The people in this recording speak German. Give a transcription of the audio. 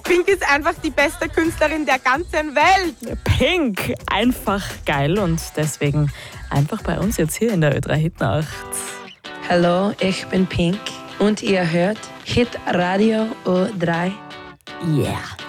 Pink ist einfach die beste Künstlerin der ganzen Welt. Pink, einfach geil und deswegen einfach bei uns jetzt hier in der Ö3 Hitnacht. Hallo, ich bin Pink und ihr hört Hit Radio Ö3. Yeah.